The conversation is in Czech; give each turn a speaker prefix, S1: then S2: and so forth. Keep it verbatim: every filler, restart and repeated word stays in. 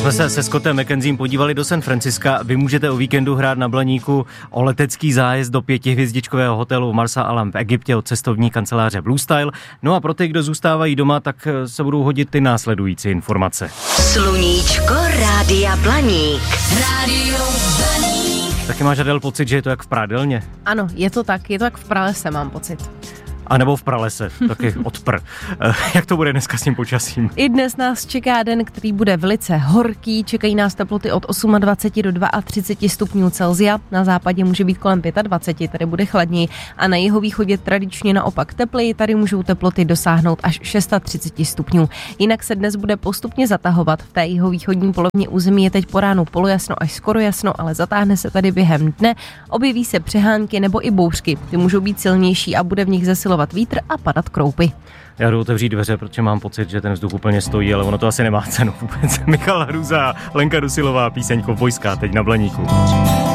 S1: Jsme se se Scottem McKenziem podívali do San Franciska. Vy můžete o víkendu hrát na Blaníku o letecký zájezd do pětihvězdičkového hotelu Marsa Alam v Egyptě od cestovní kanceláře Blue Style. No a pro ty, kdo zůstávají doma, tak se budou hodit ty následující informace.
S2: Sluníčko Rádia Blaník. Rádio Blaník.
S1: Taky máš, Adel, pocit, že je to jak v prádelně?
S3: Ano, je to tak, je to jak v pralese, mám pocit.
S1: A nebo v pralese, taky odpr. Jak to bude dneska s tím počasím?
S3: I dnes nás čeká den, který bude velice horký. Čekají nás teploty od dvacet osm do třicet dva stupňů Celsia. Na západě může být kolem dvacet pět, tady bude chladněji. A na jihovýchodě tradičně naopak tepleji, tady můžou teploty dosáhnout až třicet šest stupňů. Jinak se dnes bude postupně zatahovat. V té jihovýchodní polovině území je teď po ránu polojasno až skoro jasno, ale zatáhne se tady během dne. Objeví se přehánky nebo i bouřky. Ty můžou být silnější a bude v nich zesilovat vítr a padat kroupy.
S1: Já jdu otevřít dveře, protože mám pocit, že ten vzduch úplně stojí, ale ono to asi nemá cenu vůbec. Michal Hruza, Lenka Dusilová, píseň Kovbojská teď na Blaníku.